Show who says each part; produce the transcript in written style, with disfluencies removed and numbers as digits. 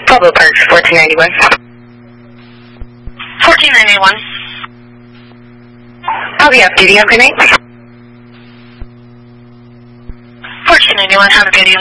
Speaker 1: Pablo Parks, 1491.
Speaker 2: 1491.
Speaker 1: I'll be off duty. Have a good night.
Speaker 2: 1491, have a good evening.